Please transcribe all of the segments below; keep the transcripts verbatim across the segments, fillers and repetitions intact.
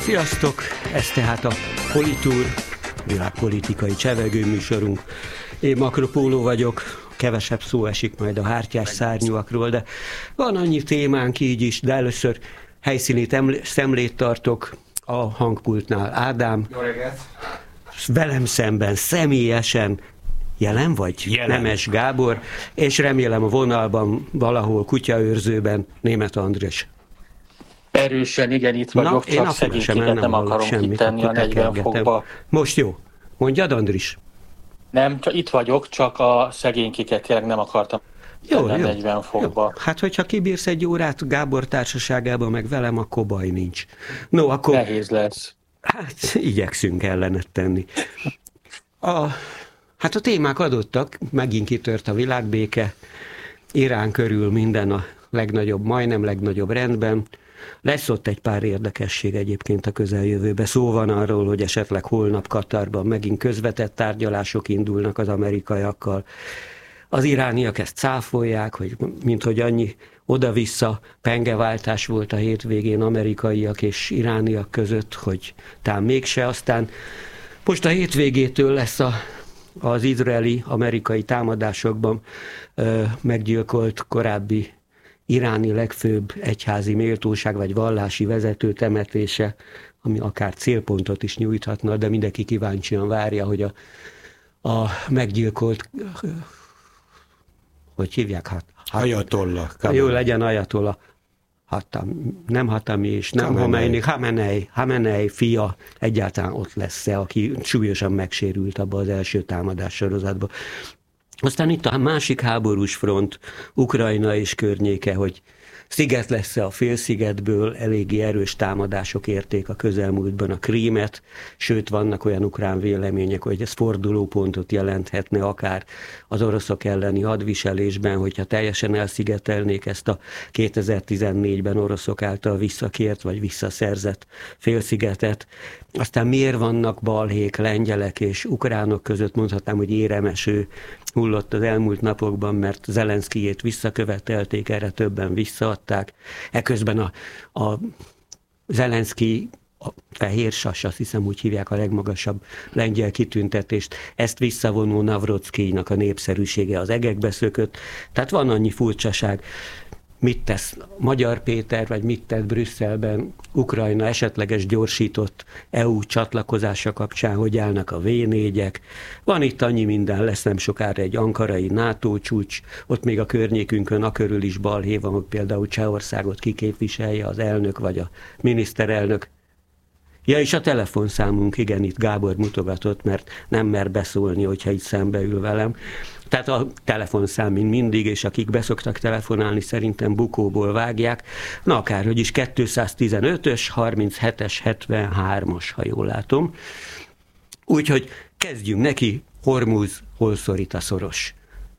Sziasztok! Ez tehát a Politúr, világpolitikai csevegő műsorunk. Én Makropóló vagyok, kevesebb szó esik majd a hártyás szárnyúakról, de van annyi témánk így is, de először helyszíni eml- szemlét tartok a hangpultnál. Ádám, jó reggelt! Velem szemben személyesen jelen vagy? Jelen. Nemes Gábor, és remélem a vonalban valahol kutyaőrzőben Németh András. Erősen, igen, itt vagyok, Na, csak szegénységet nem, nem akarom kitenni a negyven fokba. Most jó. Mondjad, Andris? Nem, csak itt vagyok, csak a szegénykéket tényleg nem akartam jó, tenni jó, negyven fokba. Jó. Hát, hogyha kibírsz egy órát Gábor társaságában, meg velem, akkor baj nincs. No, akkor... Nehéz lesz. Hát, igyekszünk ellenet tenni. A, hát a témák adottak, megint kitört a világbéke, Irán körül minden a legnagyobb, majdnem legnagyobb rendben. Lesz ott egy pár érdekesség egyébként a közeljövőben. Szó van arról, hogy esetleg holnap Katarban megint közvetett tárgyalások indulnak az amerikaiakkal. Az irániak ezt cáfolják, hogy minthogy annyi oda-vissza pengeváltás volt a hétvégén amerikaiak és irániak között, hogy tám mégse. Aztán most a hétvégétől lesz a, az izraeli-amerikai támadásokban ö, meggyilkolt korábbi iráni legfőbb egyházi méltóság vagy vallási vezető temetése, ami akár célpontot is nyújthatna, de mindenki kíváncsian várja, hogy a, a meggyilkolt, hogy hívják? Hát, hát, Ajatollah. Jó legyen Ajatollah. Hatam, nem Hatami és nem Khomeini, Khamenei, Khamenei fia egyáltalán ott lesz-e, aki súlyosan megsérült abban az első támadás sorozatban. Aztán itt a másik háborús front, Ukrajna és környéke, hogy sziget lesz-e a félszigetből, eléggé erős támadások érték a közelmúltban a Krímet, sőt vannak olyan ukrán vélemények, hogy ez fordulópontot jelenthetne akár az oroszok elleni hadviselésben, hogyha teljesen elszigetelnék ezt a kétezer-tizennégyben oroszok által visszakért vagy visszaszerzett félszigetet. Aztán miért vannak balhék, lengyelek és ukránok között, mondhatnám, hogy éremeső hullott az elmúlt napokban, mert Zelenszkijét visszakövetelték, erre többen visszaadták. Eközben a, a Zelenszkij, a fehér sas, azt hiszem úgy hívják a legmagasabb lengyel kitüntetést, ezt visszavonó Navroczkijnak a népszerűsége az egekbe szökött. Tehát van annyi furcsaság. Mit tesz Magyar Péter, vagy mit tett Brüsszelben Ukrajna esetleges gyorsított é u csatlakozása kapcsán, hogy állnak a vé négyek. Van itt annyi minden, lesz nem sokára egy ankarai NATO csúcs, ott még a környékünkön a körül is balhé van, hogy például Csehországot kiképviselje az elnök vagy a miniszterelnök. Ja, és a telefonszámunk, igen, itt Gábor mutogatott, mert nem mer beszólni, hogyha itt szembeül velem. Tehát a telefonszám, mint mindig, és akik beszoktak telefonálni, szerintem bukóból vágják. Na, akárhogy is kétszáztizenötös, harminchetes, hetvenhármas, ha jól látom. Úgyhogy kezdjünk neki, Hormuz, hol szorít a szoros.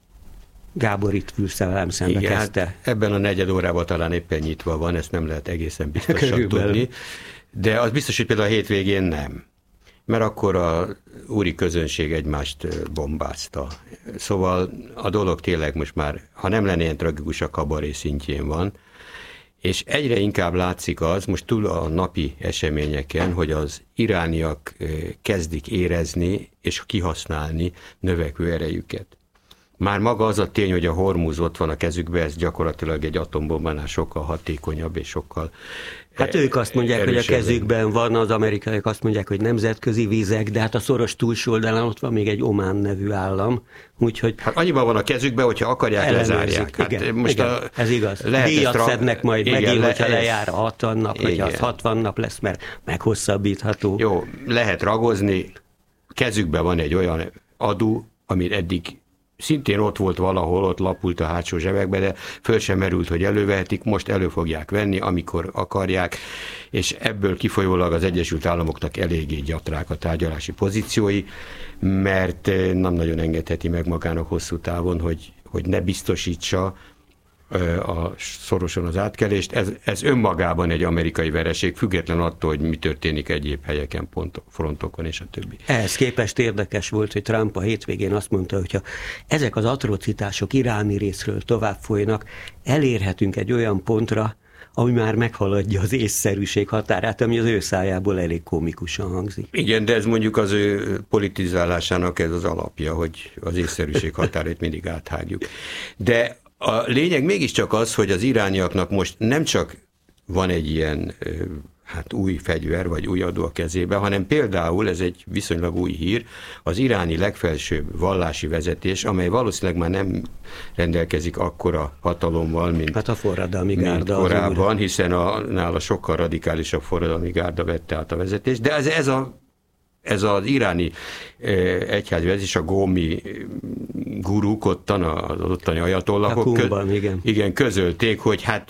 Gábor itt velem szembe igen, kezdte. Hát ebben a negyed órában talán éppen nyitva van, ezt nem lehet egészen biztosan tudni. De az biztos, hogy például a hétvégén nem. Mert akkor a úri közönség egymást bombázta. Szóval a dolog tényleg most már, ha nem lenne ilyen tragikus, a kabaré szintjén van, és egyre inkább látszik az, most túl a napi eseményeken, hogy az irániak kezdik érezni és kihasználni növekvő erejüket. Már maga az a tény, hogy a Hormuz ott van a kezükben, ez gyakorlatilag egy atombombánál sokkal hatékonyabb és sokkal Hát ők azt mondják, hogy a kezükben van, az amerikaiak azt mondják, hogy nemzetközi vizek, de hát a szoros túlsó oldalán ott van még egy Omán nevű állam, úgyhogy... Hát annyiban van a kezükben, hogyha akarják, lezárják. Hát igen, most igen, a, ez igaz. Díjat tra... szednek majd igen, megint, le, hogyha ez... lejár a hatvan nap, vagy az hatvan nap lesz, mert meghosszabbítható. Jó, lehet ragozni, kezükben van egy olyan adó, amit eddig szintén ott volt valahol, ott lapult a hátsó zsebekbe, de föl sem merült, hogy elővehetik, most elő fogják venni, amikor akarják, és ebből kifolyólag az Egyesült Államoknak eléggé gyatrák a tárgyalási pozíciói, mert nem nagyon engedheti meg magának hosszú távon, hogy, hogy ne biztosítsa a szorosan az átkelést. Ez, ez önmagában egy amerikai vereség, független attól, hogy mi történik egyéb helyeken, pontok, frontokon és a többi. Ehhez képest érdekes volt, hogy Trump a hétvégén azt mondta, hogyha ezek az atrocitások iráni részről tovább folynak, elérhetünk egy olyan pontra, ami már meghaladja az észszerűség határát, ami az ő szájából elég komikusan hangzik. Igen, de ez mondjuk az ő politizálásának ez az alapja, hogy az észszerűség határait mindig áthágjuk. De a lényeg mégiscsak az, hogy az irániaknak most nem csak van egy ilyen hát új fegyver, vagy új adó a kezébe, hanem például, ez egy viszonylag új hír, az iráni legfelsőbb vallási vezetés, amely valószínűleg már nem rendelkezik akkora hatalommal, mint, hát a forradalmi gárda mint korábban, hiszen a, nála sokkal radikálisabb forradalmi gárda vette át a vezetést, de ez, ez a Ez az iráni egyházi vezetés, a gómi guruk ottan, az ottani ajatollahok kö- igen. igen, közölték, hogy hát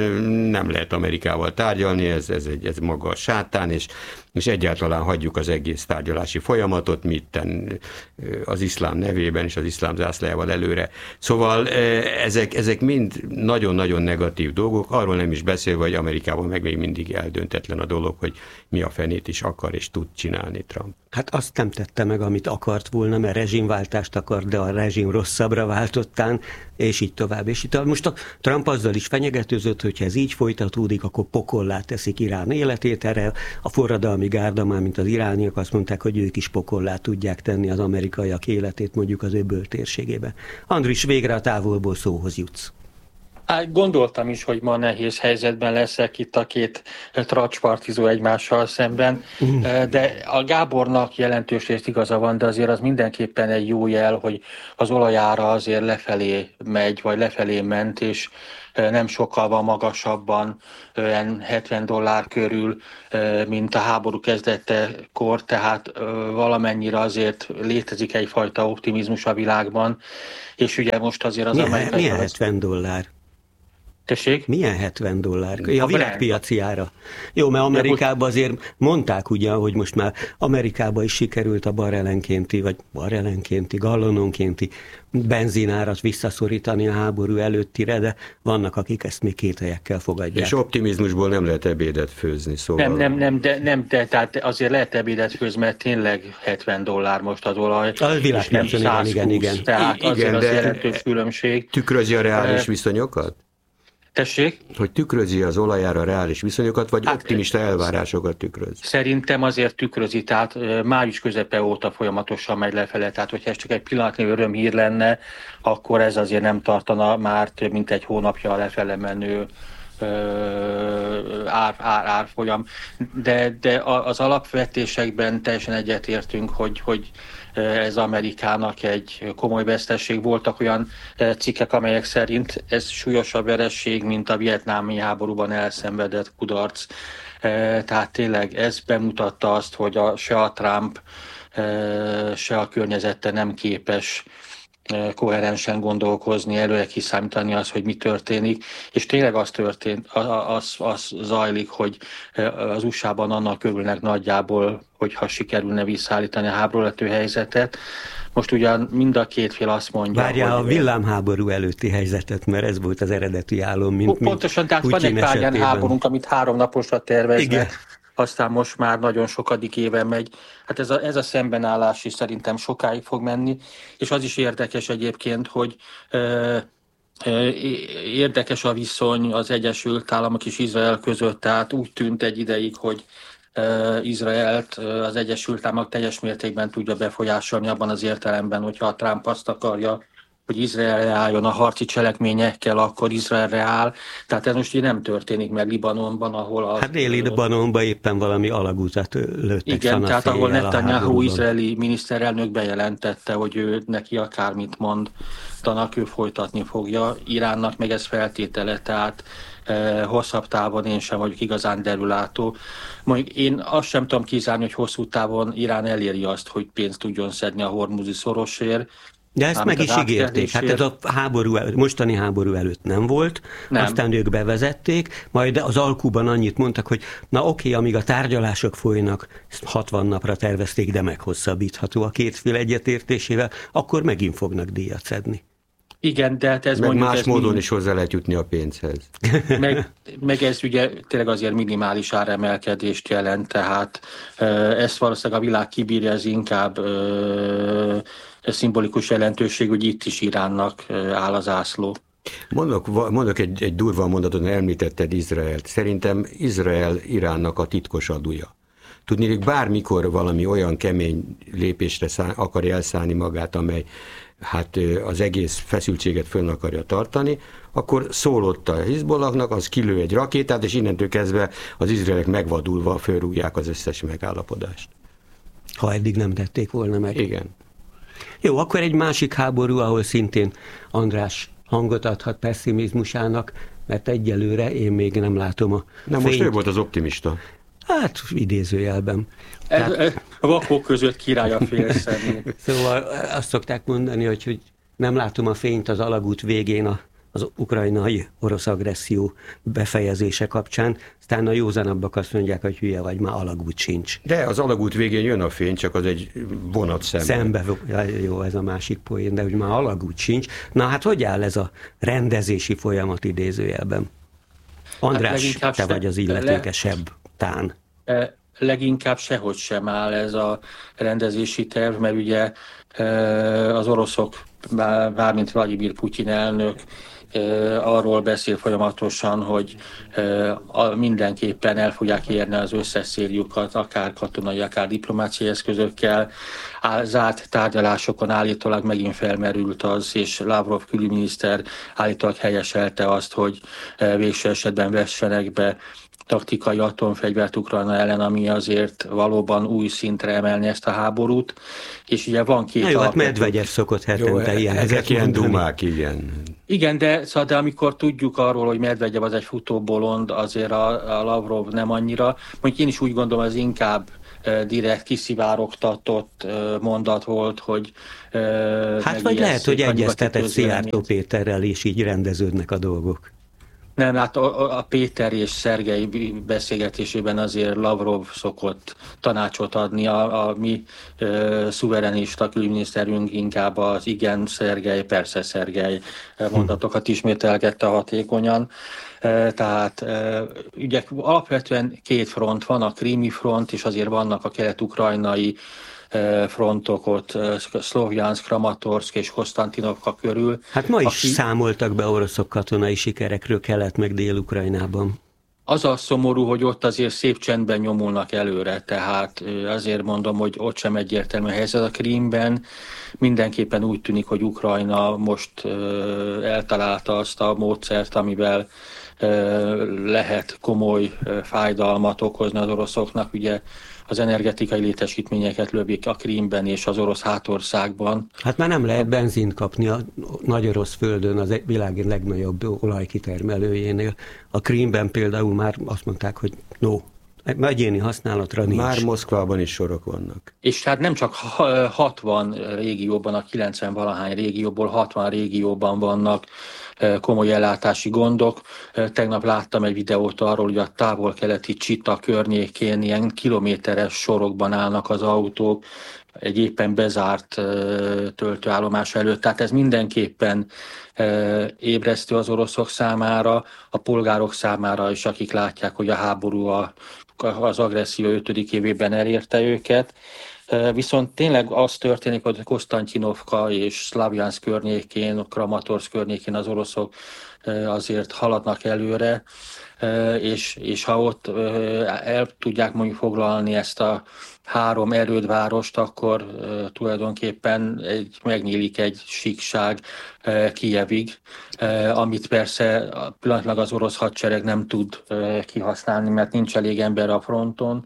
nem lehet Amerikával tárgyalni, ez, ez, egy, ez maga a sátán, és, és egyáltalán hagyjuk az egész tárgyalási folyamatot, mitten az iszlám nevében és az iszlám zászlajával előre. Szóval ezek, ezek mind nagyon-nagyon negatív dolgok, arról nem is beszélve, hogy Amerikában meg még mindig eldöntetlen a dolog, hogy mi a fenét is akar és tud csinálni Trump. Hát azt nem tette meg, amit akart volna, mert rezsimváltást akart, de a rezsim rosszabbra váltottán, és így tovább. És itt most a Trump azzal is fenyegetőzött, hogyha ez így folytatódik, akkor pokollá teszik Irán életét. Erre a forradalmi gárda, már mint az irániak azt mondták, hogy ők is pokollá tudják tenni az amerikaiak életét, mondjuk az öböl térségében. Andris, végre a távolból szóhoz jutsz. Hát gondoltam is, hogy ma nehéz helyzetben leszek itt a két tracspartizó egymással szemben, de a Gábornak jelentős részt igaza van, de azért az mindenképpen egy jó jel, hogy az olajára azért lefelé megy, vagy lefelé ment, és nem sokkal van magasabban, olyan hetven dollár körül, mint a háború kezdetekor, tehát valamennyire azért létezik egyfajta optimizmus a világban, és ugye most azért az milyen, amerikai... Milyen hetven dollár? Tessék? Milyen hetven dollár? Ja, a világpiaci ára. Jó, mert Amerikában azért mondták ugyan, hogy most már Amerikában is sikerült a barrelenkénti, vagy barrelenkénti, gallononkénti benzinárat visszaszorítani a háború előttire, de vannak, akik ezt még kételyekkel fogadják. És optimizmusból nem lehet ebédet főzni, szóval... Nem, nem, nem, de, nem, de tehát azért lehet ebédet főzni, mert tényleg hetven dollár most az olaj. A világpiacon, igen, igen, igen. Tehát igen, azért az de jelentős különbség. Tükrözi a reális viszonyokat? Tessék? Hogy tükrözi az olajára reális viszonyokat, vagy hát, optimista elvárásokat tükröz? Szerintem azért tükrözi, tehát május közepe óta folyamatosan megy lefele, tehát hogyha ez csak egy pillanatnyi örömhír lenne, akkor ez azért nem tartana már több mint egy hónapja a lefele menő ár, ár, árfolyam. De, de az alapvetésekben teljesen egyetértünk, hogy, hogy ez Amerikának egy komoly vesztesség. Voltak olyan cikkek, amelyek szerint ez súlyosabb veresség, mint a vietnámi háborúban elszenvedett kudarc. Tehát tényleg ez bemutatta azt, hogy a, se a Trump, se a környezete nem képes koherensen gondolkozni, előre kiszámítani azt, hogy mi történik, és tényleg az történt, az, az zajlik, hogy az u es á-ban annak örülnek nagyjából, hogyha sikerülne visszaállítani a háborúlető helyzetet. Most ugyan mind a két fél azt mondja, Várjál hogy... a villámháború előtti helyzetet, mert ez volt az eredeti álom, mint Pontosan, tehát van egy pár háborúnk, amit három naposra terveznek. Igen. Aztán most már nagyon sokadik éve megy. Hát ez a, ez a szembenállás is szerintem sokáig fog menni, és az is érdekes egyébként, hogy ö, ö, érdekes a viszony az Egyesült Államok és Izrael között, tehát úgy tűnt egy ideig, hogy ö, Izraelt az Egyesült Államok teljes mértékben tudja befolyásolni abban az értelemben, hogyha a Trump azt akarja, hogy Izraelre álljon a harci cselekményekkel, akkor Izraelre áll. Tehát ez most így nem történik meg Libanonban, ahol... A, hát déli Libanonban éppen valami alagutat lőttek. Igen, tehát ahol Netanyahu izraeli miniszterelnök bejelentette, hogy ő neki akármit mondanak, ő folytatni fogja. Iránnak meg ez feltétele, tehát eh, hosszabb távon én sem vagyok igazán derülátó. Mondjuk én azt sem tudom kizárni, hogy hosszú távon Irán eléri azt, hogy pénzt tudjon szedni a hormuzi szorosért. De ezt meg is ígérték. Hát ez a háború, mostani háború előtt nem volt, nem. Aztán ők bevezették, majd az alkuban annyit mondtak, hogy na oké, amíg a tárgyalások folynak, hatvan napra tervezték, de meghosszabbítható a két fél egyetértésével, akkor megint fognak díjat szedni. Igen, de hát ez meg mondjuk... más ez módon mind... is hozzá lehet jutni a pénzhez. Meg, meg ez ugye tényleg azért minimális áremelkedést jelent, tehát ezt valószínűleg a világ kibírja, ez inkább ez szimbolikus jelentőség, hogy itt is Iránnak áll az zászló. Mondok, mondok egy, egy durva mondatot, említetted Izraelt. Szerintem Izrael Iránnak a titkos aduja. Tudnék, bármikor valami olyan kemény lépésre szá, akarja elszállni magát, amely hát az egész feszültséget fönn akarja tartani, akkor szólott a Hizbollahnak, az kilő egy rakétát, és innentől kezdve az izraelek megvadulva fölrúgják az összes megállapodást. Ha eddig nem tették volna meg. Igen. Jó, akkor egy másik háború, ahol szintén András hangot adhat pessimizmusának, mert egyelőre én még nem látom a Nem, fényt. most ő volt az optimista. Hát, idézőjelben. Ez, Tehát... ez, a vakok között király a félszemű. Szóval azt szokták mondani, hogy, hogy nem látom a fényt az alagút végén a, az ukrajnai orosz agresszió befejezése kapcsán, aztán a józanabbak azt mondják, hogy hülye vagy, már alagút sincs. De az alagút végén jön a fény, csak az egy vonat szembe. Szembe, jó, ez a másik poén, de hogy már alagút sincs. Na hát hogy áll ez a rendezési folyamat idézőjelben? András, hát te vagy az illetékesebb tán. Leginkább sehogy sem áll ez a rendezési terv, mert ugye az oroszok, bármint Vladimir Putyin elnök, arról beszél folyamatosan, hogy mindenképpen el fogják érni az összes céljukat, akár katonai, akár diplomáciai eszközökkel. Zárt tárgyalásokon állítólag megint felmerült az, és Lavrov külügyminiszter állítólag helyeselte azt, hogy végső esetben vessenek be taktikai atomfegyvert Ukrajna ellen, ami azért valóban új szintre emelni ezt a háborút. És ugye van két... Na jó, hát Medvegyev szokott hetente ilyen. Ezek ilyen dumák, igen. Igen, de, szóval, de amikor tudjuk arról, hogy Medvegyev az egy futóbolond, azért a, a Lavrov nem annyira. Mondjuk én is úgy gondolom, az inkább uh, direkt kiszivárogtatott uh, mondat volt, hogy uh, hát vagy lehet, hogy egyeztetett Szijjártó Péterrel, és így rendeződnek a dolgok. Nem, hát a, a Péter és Szergej beszélgetésében azért Lavrov szokott tanácsot adni, a, a mi e, szuverenista külügyminiszterünk inkább az igen, Szergej, persze Szergej mondatokat ismételgette hatékonyan. E, tehát e, ugye alapvetően két front van, a krími front, és azért vannak a kelet-ukrajnai frontok ott, Szlovjanszk, Kramatorszk és Konstantinovka körül. Hát ma is aki... számoltak be oroszok katonai sikerekről Kelet meg Dél-Ukrajnában. Az a szomorú, hogy ott azért szép csendben nyomulnak előre, tehát azért mondom, hogy ott sem egyértelmű a helyzet. A Krímben mindenképpen úgy tűnik, hogy Ukrajna most eltalálta azt a módszert, amivel lehet komoly fájdalmat okozni az oroszoknak. Ugye az energetikai létesítményeket lövik a Krímben és az orosz hátországban. Hát már nem lehet benzint kapni a nagy orosz földön, az világ legnagyobb olajkitermelőjénél. A Krímben például már azt mondták, hogy no, egyéni használatra nincs. Már Moszkvában is sorok vannak. És hát nem csak hatvan régióban, a kilencven-valahány régióból hatvan régióban vannak komoly ellátási gondok. Tegnap láttam egy videót arról, hogy a távol-keleti Csita környékén ilyen kilométeres sorokban állnak az autók egy éppen bezárt töltőállomás előtt. Tehát ez mindenképpen ébresztő az oroszok számára, a polgárok számára is, akik látják, hogy a háború a, az agresszió ötödik évében elérte őket. Viszont tényleg az történik, hogy Konstantinovka és Szlavjanszk környékén, Kramatorszk környékén az oroszok azért haladnak előre, és, és ha ott el tudják mondjuk foglalni ezt a három erődvárost, akkor tulajdonképpen egy, megnyílik egy síkság Kijevig, amit persze pillanatlag az orosz hadsereg nem tud kihasználni, mert nincs elég ember a fronton,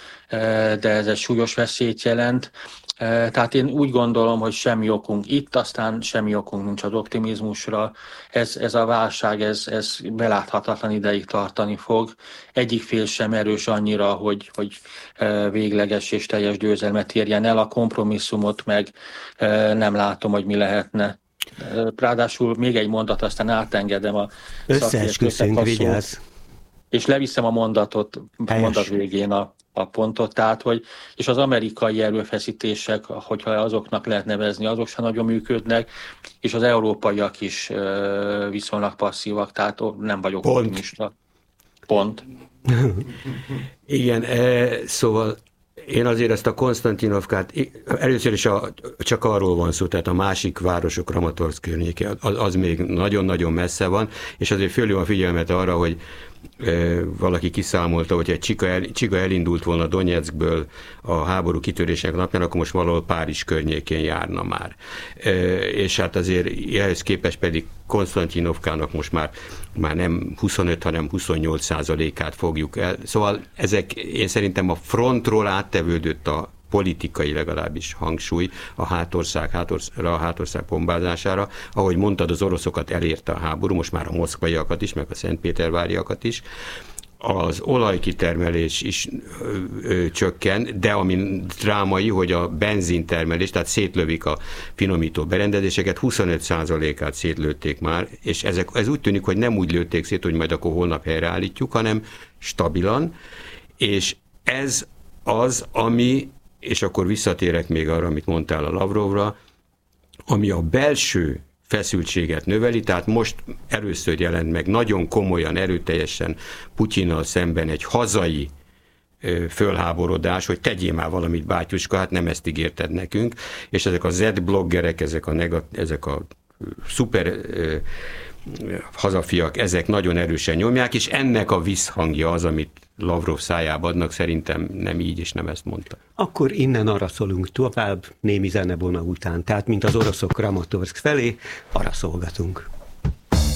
de ez egy súlyos veszélyt jelent. Tehát én úgy gondolom, hogy semmi okunk itt, aztán semmi okunk nincs az optimizmusra. Ez, ez a válság, ez, ez beláthatatlan ideig tartani fog. Egyik fél sem erős annyira, hogy, hogy végleges és teljes győzelmet érjen el. A kompromisszumot meg nem látom, hogy mi lehetne. Ráadásul még egy mondat, aztán átengedem a összeesküszünk, vigyázz. És leviszem a mondatot, a mondat végén a a pontot, tehát, hogy, és az amerikai erőfeszítések, hogyha azoknak lehet nevezni, azok sem nagyon működnek, és az európaiak is uh, viszonylag passzívak, tehát nem vagyok Pont. optimista. Pont. Igen, e, szóval Én azért ezt a Konstantinovkát, először is a, csak arról van szó, tehát a másik városok, Kramatorszk környéke, az, az még nagyon-nagyon messze van, és azért fölül a figyelmet arra, hogy e, valaki kiszámolta, hogy egy Csika, el, Csika elindult volna Donyeckből a háború kitörésének napján, akkor most valahol Párizs környékén járna már. E, és hát azért ehhez képest pedig Konstantinovkának most már, már nem huszonöt, hanem huszonnyolc százalékát fogjuk el. Szóval ezek, én szerintem a frontról áttevődött a politikai legalábbis hangsúly a hátország, hátország, a hátország bombázására. Ahogy mondtad, az oroszokat elérte a háború, most már a moszkvaiakat is, meg a szentpéterváriakat is. Az olajkitermelés is ö, ö, csökken, de ami drámai, hogy a benzintermelés, tehát szétlövik a finomító berendezéseket, huszonöt százalékát szétlőtték már, és ezek, ez úgy tűnik, hogy nem úgy lőtték szét, hogy majd akkor holnap helyreállítjuk, hanem stabilan, és ez az, ami, és akkor visszatérek még arra, amit mondtál a Lavrovra, ami a belső feszültséget növeli, tehát most először jelent meg nagyon komolyan, erőteljesen Putyinnal szemben egy hazai fölháborodás, hogy tegyél már valamit, bátyuska, hát nem ezt ígérted nekünk, és ezek a Z-bloggerek, ezek a, negat, ezek a szuper ö, hazafiak, ezek nagyon erősen nyomják, és ennek a visszhangja az, amit Lavrov szájába adnak, szerintem nem így, és nem ezt mondta. Akkor innen arra szólunk tovább, némi zenevona után, tehát mint az oroszok Kramatorszk felé, arra szolgatunk.